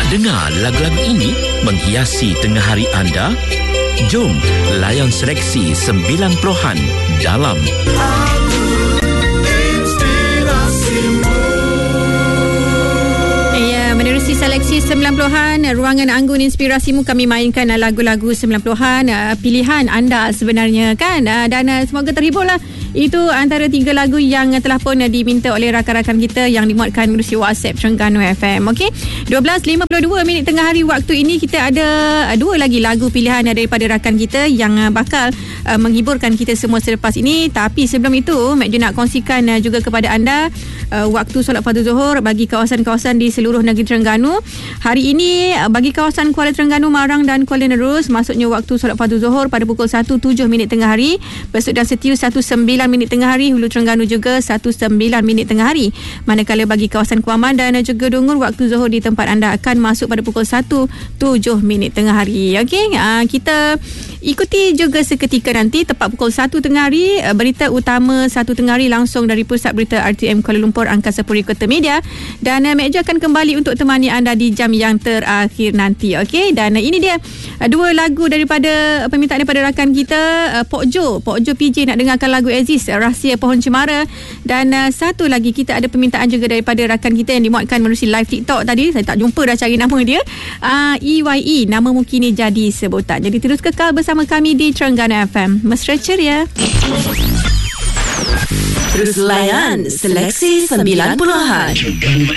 Dengar lagu-lagu ini menghiasi tengah hari anda. Jom layan seleksi 90-an dalam menerusi seleksi 90-an Ruangan Anggun Inspirasimu, kami mainkan lagu-lagu 90-an pilihan anda sebenarnya kan, dan semoga terhiburlah. Itu antara 3 lagu yang telah pun diminta oleh rakan-rakan kita yang dimuatkan melalui WhatsApp Terengganu FM. Okey, 12.52 minit tengah hari waktu ini. Kita ada 2 lagi lagu pilihan daripada rakan kita yang bakal menghiburkan kita semua selepas ini. Tapi sebelum itu, Mek Jo nak kongsikan juga kepada anda waktu solat fardu Zuhur bagi kawasan-kawasan di seluruh negeri Terengganu. Hari ini bagi kawasan Kuala Terengganu, Marang dan Kuala Nerus, maksudnya waktu solat fardu Zuhur pada pukul 1.07 tengah hari. Besut dan Setiu 1.9 tengah hari. Hulu Terengganu juga 1.9 tengah hari. Manakala bagi kawasan Kuaman dan juga Dungur, waktu Zuhur di tempat anda akan masuk pada pukul 1.07 tengah hari. Okey, kita ikuti juga seketika nanti tepat pukul 1 tengah hari berita utama 1 tengah hari langsung dari Pusat Berita RTM Kuala Lumpur Angkasa Puri Kota Media, dan Mek Jo akan kembali untuk temani anda di jam yang terakhir nanti. Okey, dan ini dia 2 lagu daripada permintaan daripada rakan kita, Pok Jo PJ nak dengarkan lagu Aziz, Rahsia Pohon Cemara, dan satu lagi kita ada permintaan juga daripada rakan kita yang dimuatkan melalui live TikTok tadi. Saya tak jumpa dah cari nama dia. EYE, namamu kini jadi sebutan. Jadi terus kekal bersama kami di Terengganu FM. Mesra ceria. Terus layan seleksi 90-an.